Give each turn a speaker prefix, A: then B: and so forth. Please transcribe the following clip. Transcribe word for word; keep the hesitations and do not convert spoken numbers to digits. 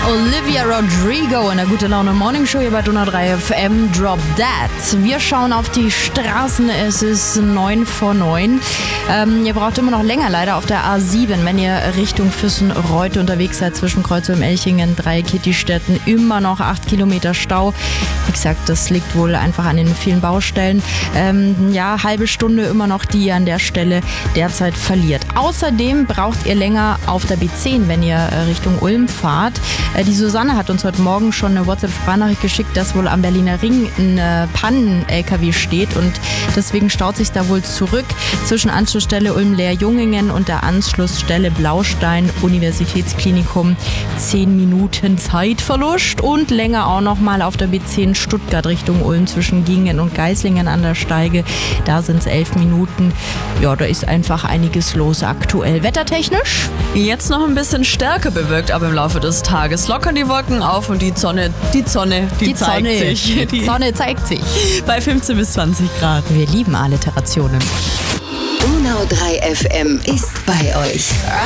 A: Olivia Rodrigo in der Gute Laune Morning Show hier bei Donau drei F M. Drop That. Wir schauen auf die Straßen. Es ist neun vor neun. Ähm, ihr braucht immer noch länger leider auf der A sieben, wenn ihr Richtung Füssen-Reute unterwegs seid, zwischen Kreuzheim-Elchingen, Dreieck-Kittistetten. Immer noch acht Kilometer Stau. Wie gesagt, das liegt wohl einfach an den vielen Baustellen. Ähm, ja, halbe Stunde immer noch, die ihr an der Stelle derzeit verliert. Außerdem braucht ihr länger auf der B zehn, wenn ihr äh, Richtung Ulm fahrt. Äh, die Susanne hat uns heute Morgen schon eine WhatsApp-Sprachnachricht geschickt, dass wohl am Berliner Ring ein äh, Pannen-L K W steht und deswegen staut sich da wohl zurück zwischen Anschlussstelle Ulm-Leer-Jungingen und der Anschlussstelle Blaustein Universitätsklinikum. Zehn Minuten Zeitverlust und länger auch noch mal auf der B zehn Stuttgart Richtung Ulm zwischen Gingen und Geislingen an der Steige. Da sind es elf Minuten. Ja, da ist einfach einiges los aktuell. Wettertechnisch?
B: Jetzt noch ein bisschen stärker bewölkt, aber im Laufe des Tages lockern die Wolken auf und die Sonne, die Sonne, die,
A: Die
B: zeigt
A: Sonne.
B: sich.
A: Die Sonne zeigt sich.
B: Bei fünfzehn bis zwanzig Grad.
A: Wir lieben Alliterationen.
C: Donau drei F M ist bei euch.